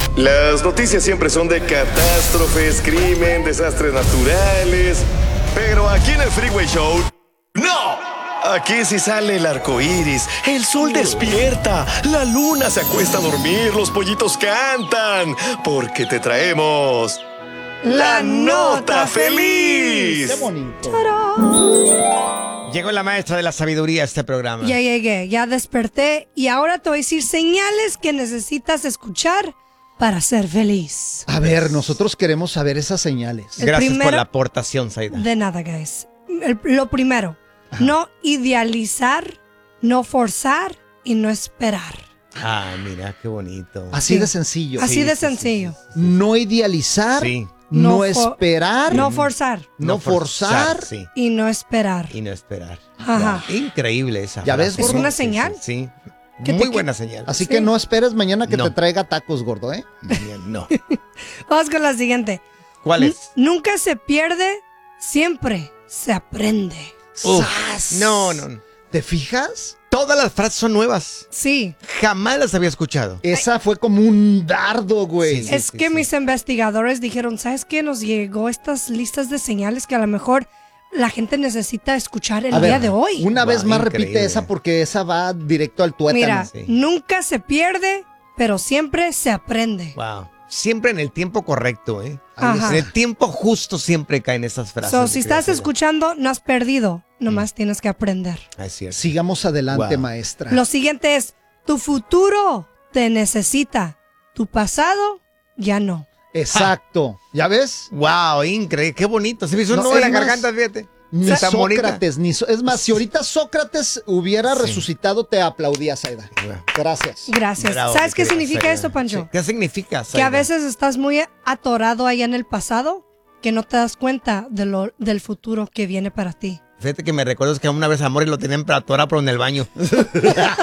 Las noticias siempre son de catástrofes, crimen, desastres naturales. Pero aquí en el Freeway Show, ¡no! Aquí sí sale el arco iris, el sol despierta, la luna se acuesta a dormir, los pollitos cantan. Porque te traemos la nota feliz. ¡Qué bonito! Llegó la maestra de la sabiduría a este programa. Ya llegué, ya desperté y ahora te voy a decir señales que necesitas escuchar para ser feliz. A ver, nosotros queremos saber esas señales. Gracias por la aportación, Zaida. De nada, guys. Lo primero, no idealizar, no forzar y no esperar. Ah, mira, qué bonito. Así de sencillo. Así de sencillo. No idealizar, Sí. no esperar, No forzar no forzar. Sí. y no esperar. Y no esperar. Ajá. Wow. Increíble esa ¿Ya ves, frase. Es gordo? una Sí, señal. Sí. Que Muy te- buena señal. Así Sí. que no esperes mañana que No. te traiga tacos, gordo, ¿eh? No. Vamos con la siguiente. ¿Cuál es? Nunca se pierde, siempre se aprende. Uf. ¡Sas! No, no, no. ¿Te fijas? Todas las frases son nuevas. Sí, Jamás las había escuchado. Esa fue como un dardo, güey. Sí. es que mis investigadores dijeron, ¿sabes qué? Nos llegó estas listas de señales que a lo mejor la gente necesita escuchar el A día ver, de hoy. una vez más increíble. repite esa porque esa va directo al tuétano. Mira, sí. nunca se pierde, pero siempre se aprende. Wow. Siempre en el tiempo correcto, ¿eh? Ajá. En el tiempo justo siempre caen esas frases. So, de si estás creatividad. escuchando, no has perdido, nomás tienes que aprender. Ah, es cierto. Sigamos adelante, Wow. maestra. Lo siguiente es, tu futuro te necesita, tu pasado ya no. Exacto. ¿Ya ves? Wow, increíble. Qué bonito. Se me hizo un No, nudo en la es más, garganta, fíjate. Ni Tan bonita. Sócrates, es más, si ahorita Sócrates hubiera Sí. resucitado, te aplaudía, Zaida. Gracias. Gracias. Bravo, ¿Sabes mi qué querida significa Zaida. esto, Pancho? Sí. ¿Qué significa, Que Zaida? a veces estás muy atorado allá en el pasado, que no te das cuenta del futuro que viene para ti. Fíjate que me recuerdo que una vez a Mori lo tenían para atorar, pero en el baño.